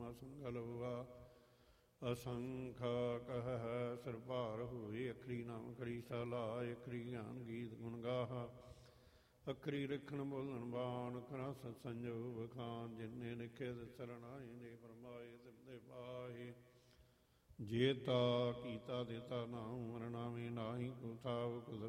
ਮਹਾ ਸੰਗਲ ਹੋਆ। ਅਸੰਖ ਕਹਿ ਹੈ ਸਿਰ ਭਾਰ ਹੋਏ। ਅਖਰੀ ਨਾਮ ਕਰੀ ਸਲਾਹ ਅਖਰੀ ਗਿਆਨ ਗੀਤ ਗੁਣ ਗਾਹਾ। ਅਖਰੀ ਰਖਣ ਬੋਲਣ ਬਾਣ ਕਰਾ ਸਤ ਸੰਜੋਗ ਬਖਾਨ। ਜਿਨੇ ਲਿਖੇ ਸਰਣਾਏ ਨੇ ਫਰਮਾਏ ਤਿਮਦੇ ਪਾਹੇ। ਜੇ ਤਾ ਕੀਤਾ ਦੇਤਾ ਨਾਮ ਮਰਨਾਵੇਂ ਨਾਹੀ ਕੋ ਥਾਵ ਕੁਦਰਤ